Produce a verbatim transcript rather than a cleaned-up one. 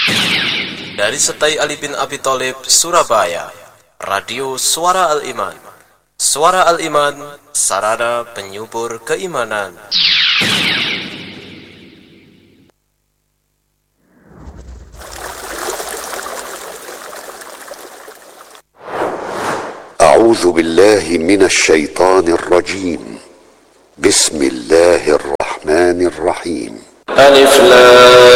Dari Setai Ali bin Abi Thalib, Surabaya, Radio Suara Al-Iman. Suara Al-Iman, sarana penyubur keimanan. أعوذ بالله من الشيطان الرجيم. بسم الله الرحمن الرحيم. ألف لام